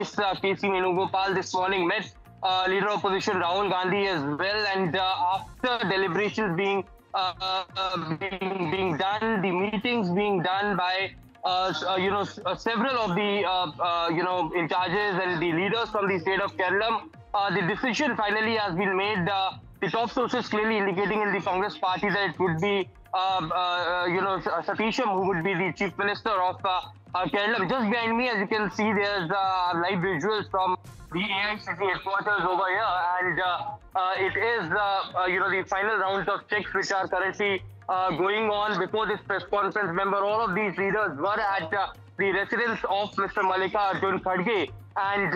KC Venugopal this morning met Leader of Opposition Rahul Gandhi as well, and after deliberations being done, the meetings being done by several of the in charges and the leaders from the state of Kerala, the decision finally has been made. The top sources clearly indicating in the Congress party that it would be Satisham who would be the Chief Minister of Kerala. Just behind me, as you can see, there's live visuals from the AICC headquarters over here, and it is the final rounds of checks which are currently going on before this press conference. Remember, all of these leaders were at the residence of Mr. Mallikarjun Kharge, and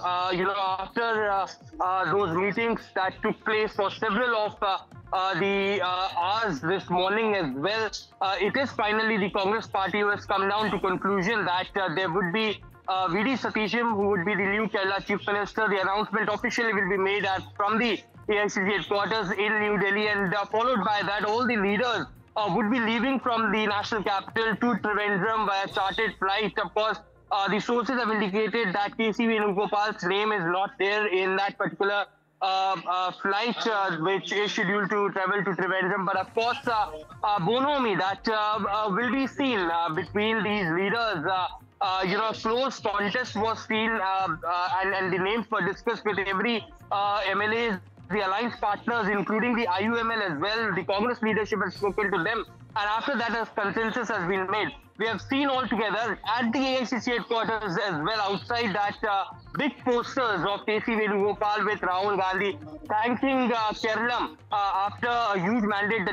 after those meetings that took place for several of the hours this morning as well, it is finally the Congress party who has come down to conclusion that there would be VD Satisham, who would be the new Kerala Chief Minister. The announcement officially will be made from the AICC headquarters in New Delhi, and followed by that, all the leaders would be leaving from the national capital to Trivandrum via chartered flight. Of course, the sources have indicated that KC Venugopal's name is not there in that particular flight which is scheduled to travel to Trivandrum. But of course, bonhomie that will be seen between these leaders. Close contest was seen, and the names were discussed with every MLAs, the alliance partners, including the IUML as well. The Congress leadership has spoken to them, and after that, a consensus has been made. We have seen all together at the AICC headquarters as well, outside that, big posters of KC Venugopal with Rahul Gandhi thanking Kerala after a huge mandate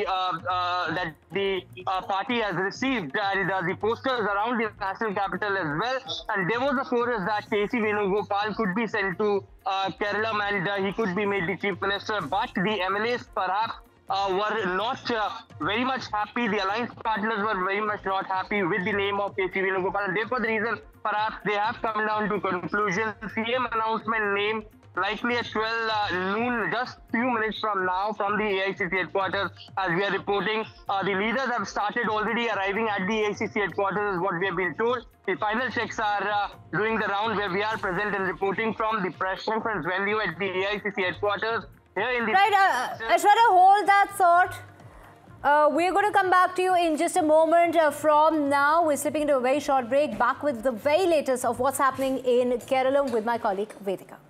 that the party has received, and the posters around the national capital as well. And there was a chorus that KC Venugopal could be sent to Kerala and he could be made the Chief Minister, but the MLAs perhaps were not very much happy. The alliance partners were very much not happy with the name of KC Venugopal, and therefore the reason perhaps they have come down to conclusion. CM announcement name likely at 12 noon, just few minutes from now, from the AICC headquarters, as we are reporting. The leaders have started already arriving at the AICC headquarters, is what we have been told. The final checks are doing the round, where we are present and reporting from the press conference venue at the AICC headquarters. Right, Aishwarya, hold that thought. We're going to come back to you in just a moment from now. We're slipping into a very short break. Back with the very latest of what's happening in Kerala with my colleague Vedika.